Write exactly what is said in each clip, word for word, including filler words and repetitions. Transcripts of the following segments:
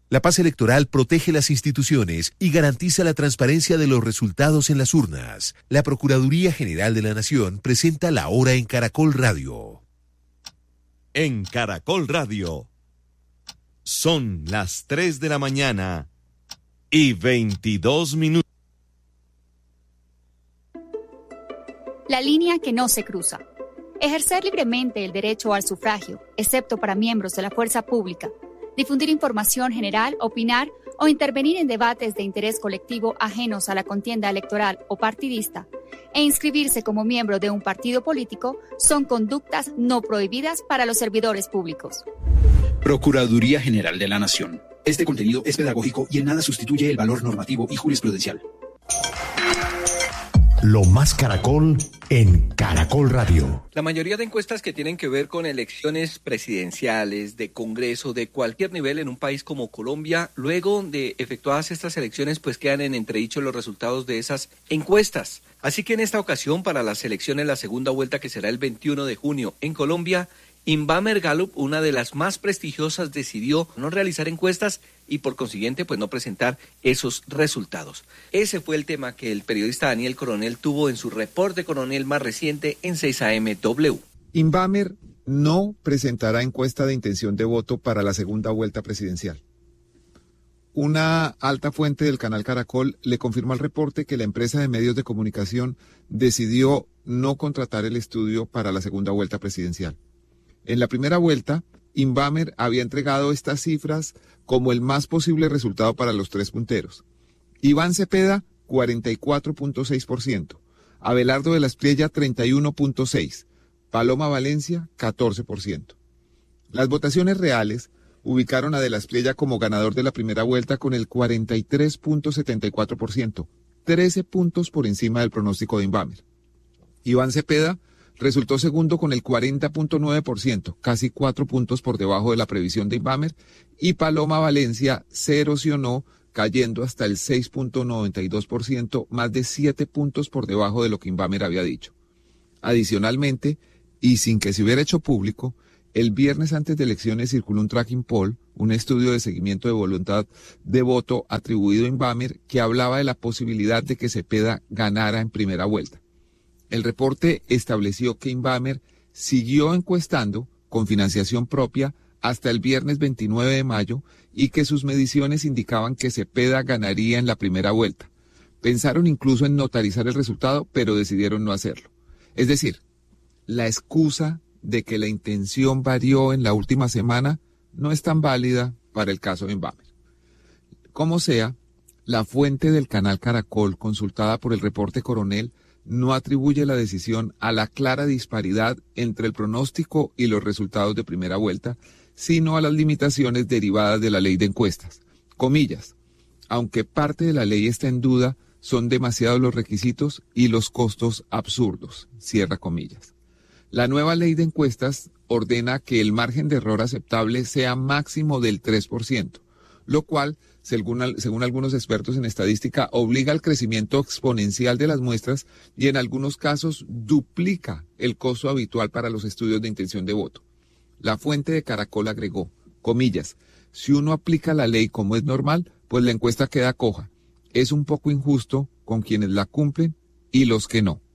La paz electoral protege las instituciones y garantiza la transparencia de los resultados en las urnas. La Procuraduría General de la Nación presenta La Hora en Caracol Radio. En Caracol Radio. Son las tres de la mañana y veintidós minutos. La línea que no se cruza. Ejercer libremente el derecho al sufragio, excepto para miembros de la fuerza pública. Difundir información general, opinar o intervenir en debates de interés colectivo ajenos a la contienda electoral o partidista e inscribirse como miembro de un partido político son conductas no prohibidas para los servidores públicos. Procuraduría General de la Nación. Este contenido es pedagógico y en nada sustituye el valor normativo y jurisprudencial. Lo más Caracol en Caracol Radio. La mayoría de encuestas que tienen que ver con elecciones presidenciales, de Congreso, de cualquier nivel en un país como Colombia, luego de efectuadas estas elecciones, pues quedan en entredicho los resultados de esas encuestas. Así que en esta ocasión, para las elecciones, la segunda vuelta que será el veintiuno de junio en Colombia, Invamer Gallup, una de las más prestigiosas, decidió no realizar encuestas y por consiguiente pues no presentar esos resultados. Ese fue el tema que el periodista Daniel Coronel tuvo en su reporte Coronel más reciente en seis A M W. Invamer no presentará encuesta de intención de voto para la segunda vuelta presidencial. Una alta fuente del canal Caracol le confirmó al reporte que la empresa de medios de comunicación decidió no contratar el estudio para la segunda vuelta presidencial. En la primera vuelta, Invamer había entregado estas cifras como el más posible resultado para los tres punteros. Iván Cepeda, cuarenta y cuatro punto seis por ciento. Abelardo de la Espriella, treinta y uno punto seis por ciento. Paloma Valencia, catorce por ciento. Las votaciones reales ubicaron a de la Espriella como ganador de la primera vuelta con el cuarenta y tres punto setenta y cuatro por ciento, trece puntos por encima del pronóstico de Invamer. Iván Cepeda resultó segundo con el cuarenta punto nueve por ciento, casi cuatro puntos por debajo de la previsión de Invamer, y Paloma Valencia se erosionó, cayendo hasta el seis punto noventa y dos por ciento, más de siete puntos por debajo de lo que Invamer había dicho. Adicionalmente, y sin que se hubiera hecho público, el viernes antes de elecciones circuló un tracking poll, un estudio de seguimiento de voluntad de voto atribuido a Invamer, que hablaba de la posibilidad de que Cepeda ganara en primera vuelta. El reporte estableció que Invamer siguió encuestando con financiación propia hasta el viernes veintinueve de mayo y que sus mediciones indicaban que Cepeda ganaría en la primera vuelta. Pensaron incluso en notarizar el resultado, pero decidieron no hacerlo. Es decir, la excusa de que la intención varió en la última semana no es tan válida para el caso de Invamer. Como sea, la fuente del canal Caracol, consultada por el reporte Coronel, no atribuye la decisión a la clara disparidad entre el pronóstico y los resultados de primera vuelta, sino a las limitaciones derivadas de la ley de encuestas. Comillas, aunque parte de la ley está en duda, son demasiados los requisitos y los costos absurdos. Cierra comillas. La nueva ley de encuestas ordena que el margen de error aceptable sea máximo del tres por ciento, lo cual, según, según algunos expertos en estadística, obliga al crecimiento exponencial de las muestras y en algunos casos duplica el costo habitual para los estudios de intención de voto. La fuente de Caracol agregó, comillas, si uno aplica la ley como es normal, pues la encuesta queda coja. Es un poco injusto con quienes la cumplen y los que no.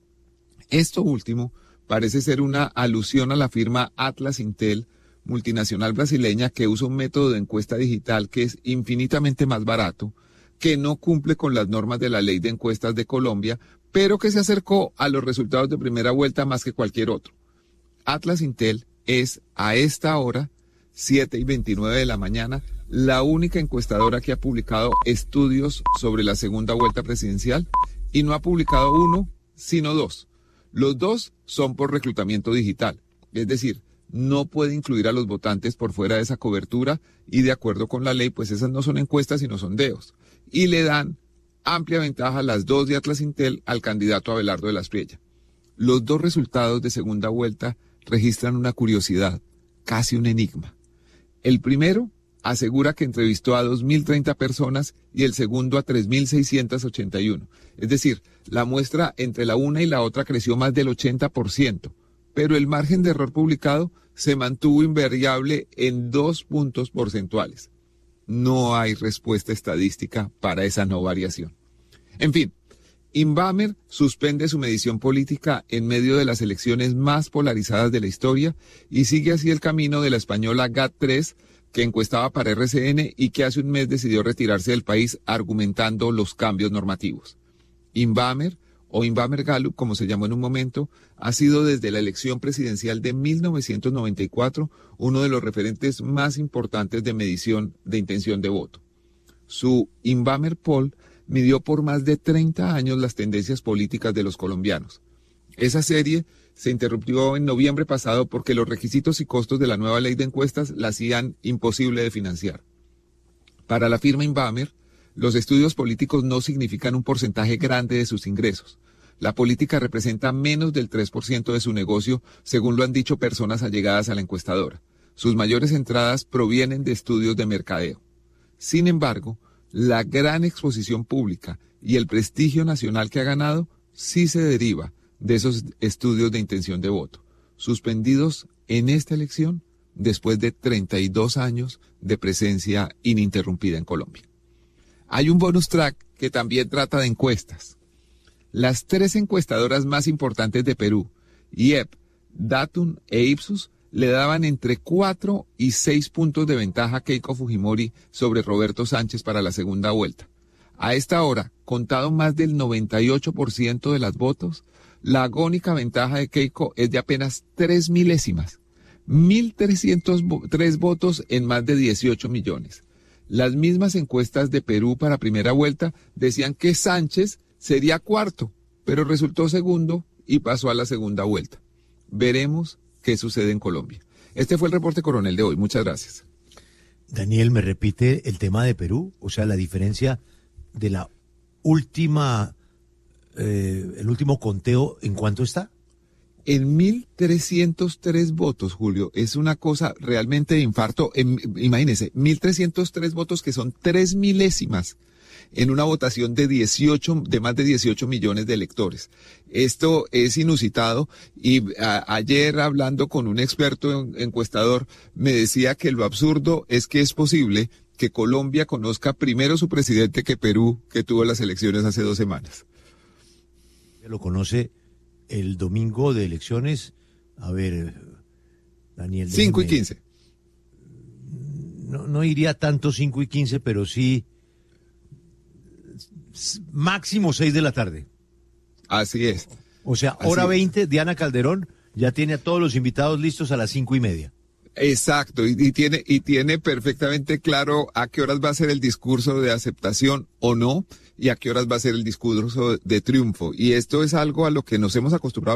Esto último parece ser una alusión a la firma Atlas Intel, multinacional brasileña que usa un método de encuesta digital que es infinitamente más barato, que no cumple con las normas de la ley de encuestas de Colombia, pero que se acercó a los resultados de primera vuelta más que cualquier otro. Atlas Intel es, a esta hora, siete y veintinueve de la mañana, la única encuestadora que ha publicado estudios sobre la segunda vuelta presidencial y no ha publicado uno, sino dos. Los dos son por reclutamiento digital, es decir, no puede incluir a los votantes por fuera de esa cobertura y de acuerdo con la ley, pues esas no son encuestas sino sondeos. Y le dan amplia ventaja a las dos de Atlas Intel al candidato Abelardo de la Espriella. Los dos resultados de segunda vuelta registran una curiosidad, casi un enigma. El primero asegura que entrevistó a dos mil treinta personas y el segundo a tres mil seiscientos ochenta y uno. Es decir, la muestra entre la una y la otra creció más del ochenta por ciento. Pero el margen de error publicado se mantuvo invariable en dos puntos porcentuales. no hay respuesta estadística para esa no variación. En fin, Inbamer suspende su medición política en medio de las elecciones más polarizadas de la historia y sigue así el camino de la española G A T tres, que encuestaba para R C N y que hace un mes decidió retirarse del país argumentando los cambios normativos. Inbamer, o Inbamer Gallup, como se llamó en un momento, ha sido desde la elección presidencial de mil novecientos noventa y cuatro uno de los referentes más importantes de medición de intención de voto. Su Inbamer Poll midió por más de treinta años las tendencias políticas de los colombianos. Esa serie se interrumpió en noviembre pasado porque los requisitos y costos de la nueva ley de encuestas la hacían imposible de financiar. Para la firma Inbamer, los estudios políticos no significan un porcentaje grande de sus ingresos. La política representa menos del tres por ciento de su negocio, según lo han dicho personas allegadas a la encuestadora. Sus mayores entradas provienen de estudios de mercadeo. Sin embargo, la gran exposición pública y el prestigio nacional que ha ganado sí se deriva de esos estudios de intención de voto, suspendidos en esta elección después de treinta y dos años de presencia ininterrumpida en Colombia. Hay un bonus track que también trata de encuestas. Las tres encuestadoras más importantes de Perú, I E P, Datum e Ipsos, le daban entre cuatro y seis puntos de ventaja a Keiko Fujimori sobre Roberto Sánchez para la segunda vuelta. A esta hora, contado más del noventa y ocho por ciento de las votos, la agónica ventaja de Keiko es de apenas tres milésimas, mil trescientos tres votos en más de dieciocho millones. Las mismas encuestas de Perú para primera vuelta decían que Sánchez sería cuarto, pero resultó segundo y pasó a la segunda vuelta. Veremos qué sucede en Colombia. Este fue el reporte coronel de hoy. Muchas gracias. Daniel, ¿me repite el tema de Perú? O sea, la diferencia de la última, eh, el último conteo, ¿en cuánto está? En mil trescientos tres votos, Julio. Es una cosa realmente de infarto. En, imagínense, mil trescientos tres votos que son tres milésimas en una votación de dieciocho, de más de dieciocho millones de electores. Esto es inusitado y a, ayer hablando con un experto en, encuestador me decía que lo absurdo es que es posible que Colombia conozca primero su presidente que Perú, que tuvo las elecciones hace dos semanas. Lo conoce el domingo de elecciones, a ver, Daniel. cinco y quince. No, no iría tanto cinco y quince, pero sí máximo seis de la tarde. Así es. O sea, Así hora es. veinte, Diana Calderón ya tiene a todos los invitados listos a las cinco y media. Exacto, y, y tiene y tiene perfectamente claro a qué horas va a ser el discurso de aceptación o no, y a qué horas va a ser el discurso de triunfo. Y esto es algo a lo que nos hemos acostumbrado